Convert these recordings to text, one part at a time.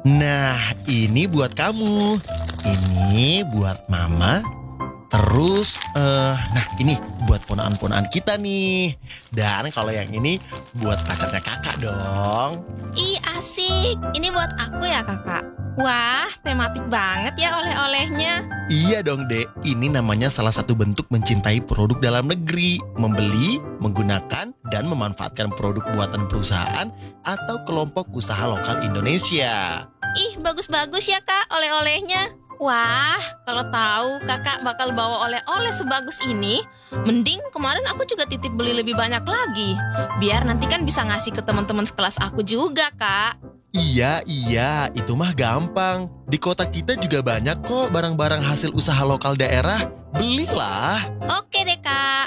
Nah, ini buat kamu. Ini buat mama. Terus, nah ini buat ponaan-ponaan kita nih. Dan kalau yang ini buat pacarnya kakak dong. Ih, asik. Ini buat aku ya, Kakak. Wah, tematik banget ya oleh-olehnya. Iya dong, Dek. Ini namanya salah satu bentuk mencintai produk dalam negeri. Membeli, menggunakan, dan memanfaatkan produk buatan perusahaan atau kelompok usaha lokal Indonesia. Ih, bagus-bagus ya, Kak, oleh-olehnya. Wah, kalau tahu Kakak bakal bawa oleh-oleh sebagus ini, mending kemarin aku juga titip beli lebih banyak lagi. Biar nanti kan bisa ngasih ke teman-teman sekelas aku juga, Kak. Iya, itu mah gampang. Di kota kita juga banyak kok barang-barang hasil usaha lokal daerah. Belilah. Oke deh, Kak.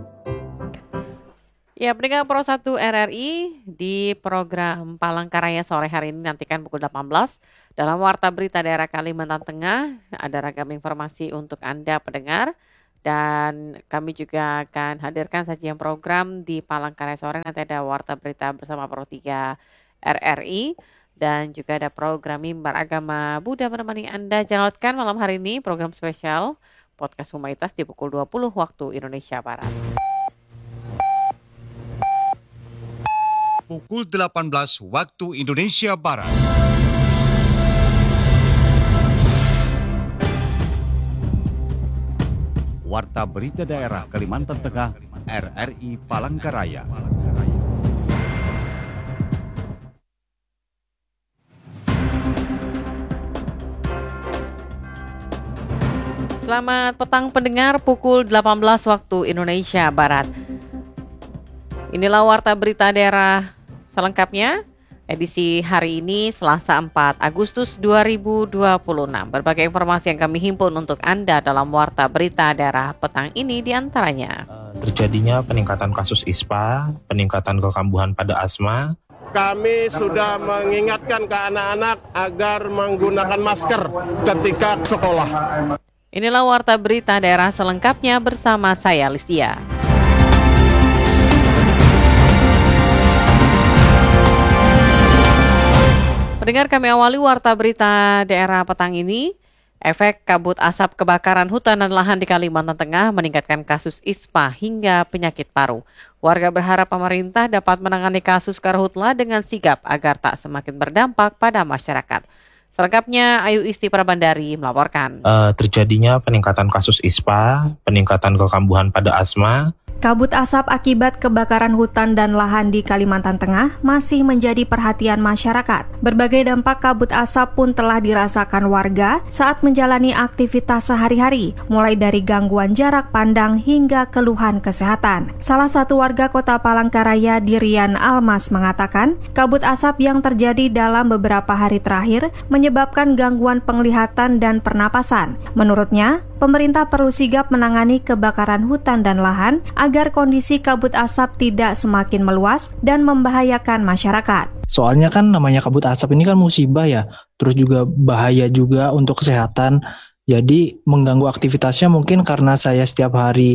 Ya, pendengar Pro 1 RRI di program Palangkaraya sore hari ini nantikan pukul 18 dalam Warta Berita Daerah Kalimantan Tengah. Ada ragam informasi untuk Anda pendengar dan kami juga akan hadirkan sajian program di Palangkaraya sore. Nanti ada Warta Berita bersama Pro 3 RRI dan juga ada program Mimbar Agama Buddha menemani Anda jalankan malam hari ini program spesial Podcast Humanitas di pukul 20 waktu Indonesia Barat. Pukul 18 waktu Indonesia Barat. Warta Berita Daerah Kalimantan Tengah RRI Palangkaraya. Selamat petang pendengar, pukul 18 waktu Indonesia Barat. Inilah Warta Berita Daerah selengkapnya, edisi hari ini Selasa 4 Agustus 2026. Berbagai informasi yang kami himpun untuk Anda dalam Warta Berita Daerah petang ini diantaranya. Terjadinya peningkatan kasus ISPA, peningkatan kekambuhan pada asma. Kami sudah mengingatkan ke anak-anak agar menggunakan masker ketika sekolah. Inilah Warta Berita Daerah selengkapnya bersama saya Listia. Pendengar, kami awali Warta Berita Daerah petang ini. Efek kabut asap kebakaran hutan dan lahan di Kalimantan Tengah meningkatkan kasus ISPA hingga penyakit paru. Warga berharap pemerintah dapat menangani kasus karhutla dengan sigap agar tak semakin berdampak pada masyarakat. Selengkapnya, Ayu Isti Prabandari melaporkan. Terjadinya peningkatan kasus ISPA, peningkatan kekambuhan pada asma. Kabut asap akibat kebakaran hutan dan lahan di Kalimantan Tengah masih menjadi perhatian masyarakat. Berbagai dampak kabut asap pun telah dirasakan warga saat menjalani aktivitas sehari-hari, mulai dari gangguan jarak pandang hingga keluhan kesehatan. Salah satu warga Kota Palangkaraya, Dirian Almas, mengatakan kabut asap yang terjadi dalam beberapa hari terakhir menyebabkan gangguan penglihatan dan pernapasan. Menurutnya, pemerintah perlu sigap menangani kebakaran hutan dan lahan agar kondisi kabut asap tidak semakin meluas dan membahayakan masyarakat. Soalnya kan namanya kabut asap ini kan musibah ya, terus juga bahaya juga untuk kesehatan. Jadi mengganggu aktivitasnya mungkin karena saya setiap hari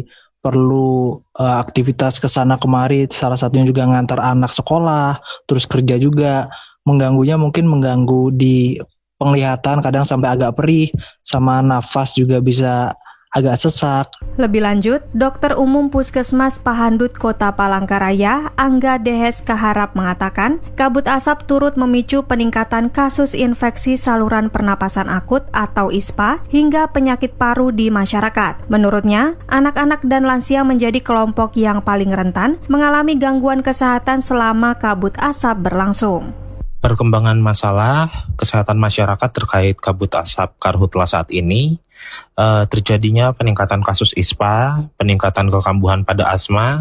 perlu aktivitas ke sana kemari, salah satunya juga ngantar anak sekolah, terus kerja juga. Mengganggunya mungkin mengganggu di penglihatan, kadang sampai agak perih, sama nafas juga bisa agak sesak. Lebih lanjut, Dokter Umum Puskesmas Pahandut Kota Palangkaraya, Angga Dehes Kaharap mengatakan, kabut asap turut memicu peningkatan kasus infeksi saluran pernapasan akut atau ISPA hingga penyakit paru di masyarakat. Menurutnya, anak-anak dan lansia menjadi kelompok yang paling rentan mengalami gangguan kesehatan selama kabut asap berlangsung. Perkembangan masalah kesehatan masyarakat terkait kabut asap karhutla saat ini, terjadinya peningkatan kasus ISPA, peningkatan kekambuhan pada asma,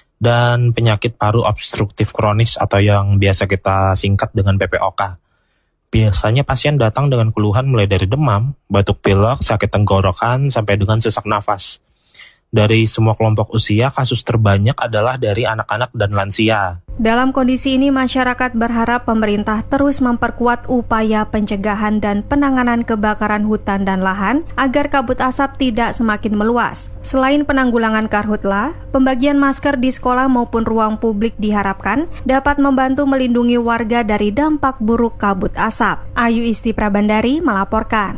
dan penyakit paru obstruktif kronis atau yang biasa kita singkat dengan PPOK. Biasanya pasien datang dengan keluhan mulai dari demam, batuk pilek, sakit tenggorokan, sampai dengan sesak nafas. Dari semua kelompok usia, kasus terbanyak adalah dari anak-anak dan lansia. Dalam kondisi ini, masyarakat berharap pemerintah terus memperkuat upaya pencegahan dan penanganan kebakaran hutan dan lahan agar kabut asap tidak semakin meluas. Selain penanggulangan karhutla, pembagian masker di sekolah maupun ruang publik diharapkan dapat membantu melindungi warga dari dampak buruk kabut asap. Ayu Isti Prabandari melaporkan.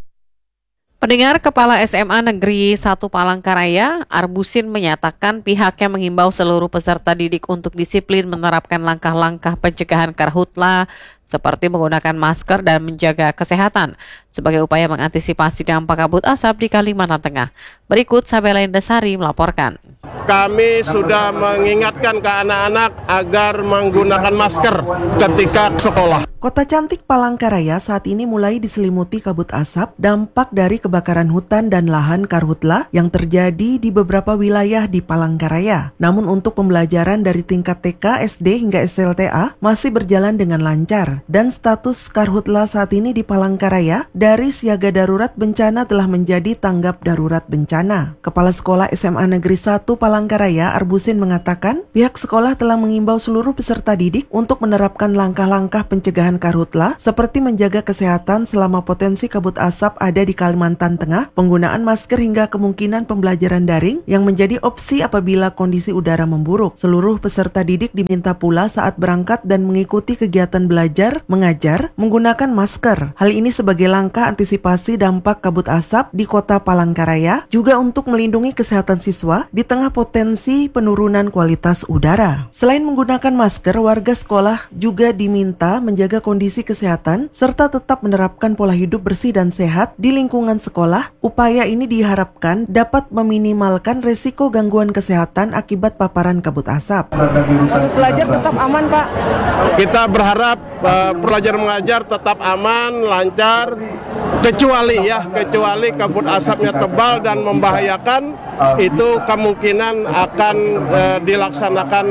Pendengar, Kepala SMA Negeri 1 Palangkaraya, Arbusin menyatakan pihaknya mengimbau seluruh peserta didik untuk disiplin menerapkan langkah-langkah pencegahan karhutla seperti menggunakan masker dan menjaga kesehatan sebagai upaya mengantisipasi dampak kabut asap di Kalimantan Tengah. Berikut Sabela Indesari melaporkan. Kami sudah mengingatkan ke anak-anak agar menggunakan masker ketika sekolah. Kota cantik Palangkaraya saat ini mulai diselimuti kabut asap dampak dari kebakaran hutan dan lahan karhutla yang terjadi di beberapa wilayah di Palangkaraya. Namun untuk pembelajaran dari tingkat TK, SD hingga SLTA masih berjalan dengan lancar. Dan status karhutla saat ini di Palangkaraya dari siaga darurat bencana telah menjadi tanggap darurat bencana. Kepala Sekolah SMA Negeri 1 Palangkaraya, Arbusin mengatakan pihak sekolah telah mengimbau seluruh peserta didik untuk menerapkan langkah-langkah pencegahan karhutla seperti menjaga kesehatan selama potensi kabut asap ada di Kalimantan Tengah, penggunaan masker hingga kemungkinan pembelajaran daring yang menjadi opsi apabila kondisi udara memburuk. Seluruh peserta didik diminta pula saat berangkat dan mengikuti kegiatan belajar, mengajar, menggunakan masker. Hal ini sebagai langkah antisipasi dampak kabut asap di Kota Palangkaraya, juga untuk melindungi kesehatan siswa di tengah potensi penurunan kualitas udara. Selain menggunakan masker, warga sekolah juga diminta menjaga kondisi kesehatan serta tetap menerapkan pola hidup bersih dan sehat di lingkungan sekolah. Upaya ini diharapkan dapat meminimalkan resiko gangguan kesehatan akibat paparan kabut asap. Pelajar tetap aman, Pak. Kita berharap pelajar mengajar tetap aman, lancar, kecuali kabut asapnya tebal dan membahayakan, itu kemungkinan akan dilaksanakan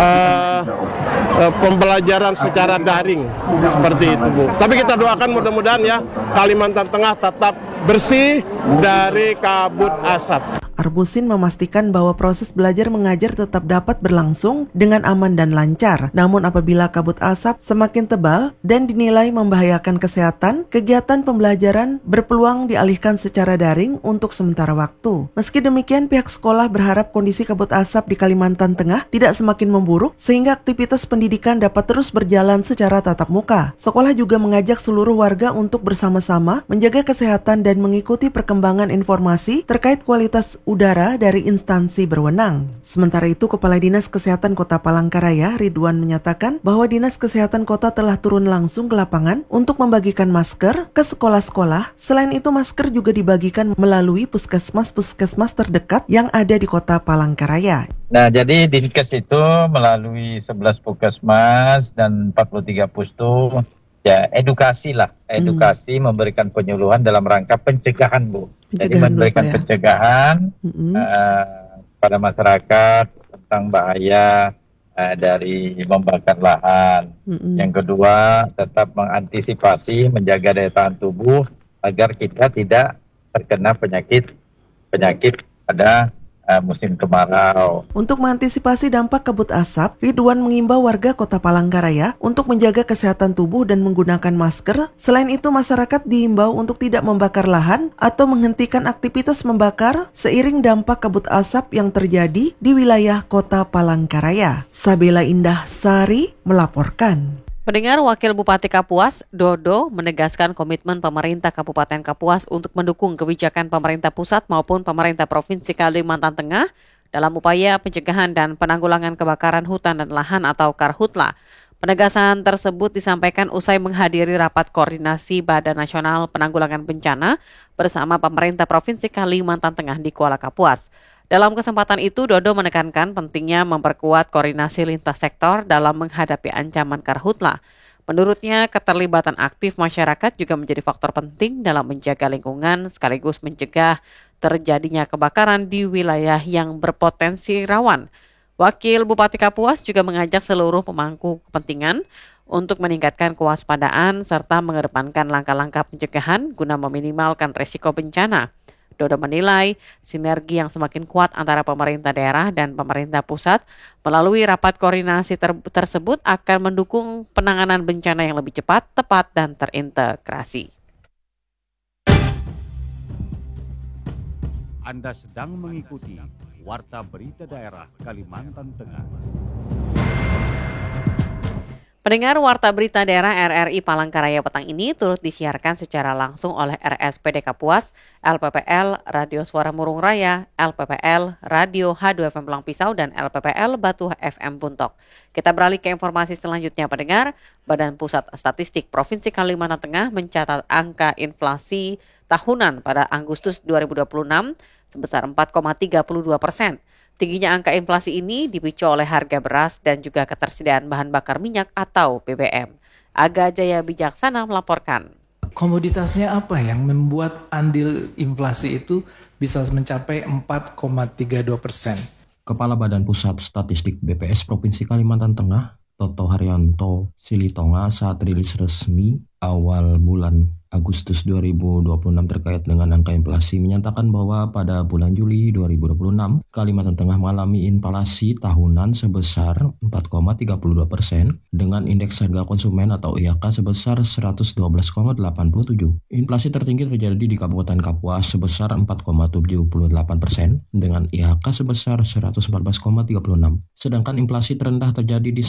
pembelajaran secara daring seperti itu, Bu. Tapi kita doakan mudah-mudahan ya Kalimantan Tengah tetap bersih dari kabut asap. Arbusin memastikan bahwa proses belajar mengajar tetap dapat berlangsung dengan aman dan lancar. Namun apabila kabut asap semakin tebal dan dinilai membahayakan kesehatan, kegiatan pembelajaran berpeluang dialihkan secara daring untuk sementara waktu. Meski demikian, pihak sekolah berharap kondisi kabut asap di Kalimantan Tengah tidak semakin memburuk sehingga aktivitas pendidikan dapat terus berjalan secara tatap muka. Sekolah juga mengajak seluruh warga untuk bersama-sama menjaga kesehatan dan mengikuti perkembangan informasi terkait kualitas udara dari instansi berwenang. Sementara itu, Kepala Dinas Kesehatan Kota Palangkaraya, Ridwan, menyatakan bahwa Dinas Kesehatan Kota telah turun langsung ke lapangan untuk membagikan masker ke sekolah-sekolah. Selain itu, masker juga dibagikan melalui puskesmas-puskesmas terdekat yang ada di Kota Palangkaraya. Nah, jadi Dinkes itu melalui 11 puskesmas dan 43 pustu, ya edukasi memberikan penyuluhan dalam rangka pencegahan, Bu. Jadi memberikan pencegahan pada masyarakat tentang bahaya dari membakar lahan. Yang kedua, tetap mengantisipasi, menjaga daya tahan tubuh agar kita tidak terkena penyakit pada musim kemarau. Untuk mengantisipasi dampak kabut asap, Ridwan mengimbau warga Kota Palangkaraya untuk menjaga kesehatan tubuh dan menggunakan masker. Selain itu, masyarakat diimbau untuk tidak membakar lahan atau menghentikan aktivitas membakar seiring dampak kabut asap yang terjadi di wilayah Kota Palangkaraya. Sabela Indah Sari melaporkan. Pendengar, Wakil Bupati Kapuas, Dodo, menegaskan komitmen pemerintah Kabupaten Kapuas untuk mendukung kebijakan pemerintah pusat maupun pemerintah Provinsi Kalimantan Tengah dalam upaya pencegahan dan penanggulangan kebakaran hutan dan lahan atau karhutla. Penegasan tersebut disampaikan usai menghadiri rapat koordinasi Badan Nasional Penanggulangan Bencana bersama pemerintah Provinsi Kalimantan Tengah di Kuala Kapuas. Dalam kesempatan itu, Dodo menekankan pentingnya memperkuat koordinasi lintas sektor dalam menghadapi ancaman karhutla. Menurutnya, keterlibatan aktif masyarakat juga menjadi faktor penting dalam menjaga lingkungan sekaligus mencegah terjadinya kebakaran di wilayah yang berpotensi rawan. Wakil Bupati Kapuas juga mengajak seluruh pemangku kepentingan untuk meningkatkan kewaspadaan serta mengedepankan langkah-langkah pencegahan guna meminimalkan resiko bencana. Dodo menilai sinergi yang semakin kuat antara pemerintah daerah dan pemerintah pusat melalui rapat koordinasi tersebut akan mendukung penanganan bencana yang lebih cepat, tepat, dan terintegrasi. Anda sedang mengikuti Warta Berita Daerah Kalimantan Tengah. Pendengar, Warta Berita Daerah RRI Palangkaraya petang ini turut disiarkan secara langsung oleh RSPD Kapuas, LPPL Radio Suara Murung Raya, LPPL Radio H2FM Pulang Pisau, dan LPPL Batu FM Buntok. Kita beralih ke informasi selanjutnya, pendengar. Badan Pusat Statistik Provinsi Kalimantan Tengah mencatat angka inflasi tahunan pada Agustus 2026 sebesar 4,32%. Tingginya angka inflasi ini dipicu oleh harga beras dan juga ketersediaan bahan bakar minyak atau BBM. Aga Jaya Bijaksana melaporkan. Komoditasnya apa yang membuat andil inflasi itu bisa mencapai 4,32%? Kepala Badan Pusat Statistik BPS Provinsi Kalimantan Tengah, Toto Haryanto Silitonga, saat rilis resmi awal bulan Agustus 2026 terkait dengan angka inflasi menyatakan bahwa pada bulan Juli 2026 Kalimantan Tengah mengalami inflasi tahunan sebesar 4,32% dengan indeks harga konsumen atau IHK sebesar 112,87. Inflasi tertinggi terjadi di Kabupaten Kapuas sebesar 4,78% dengan IHK sebesar 114,36. Sedangkan inflasi terendah terjadi di